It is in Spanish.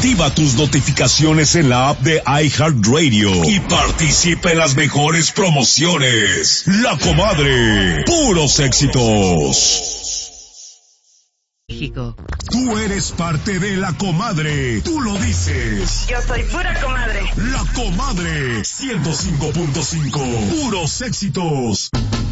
Activa tus notificaciones en la app de iHeartRadio y participa en las mejores promociones. La Comadre, puros éxitos. México. Tú eres parte de La Comadre, tú lo dices. Yo soy pura comadre. La Comadre, 105.5, puros éxitos.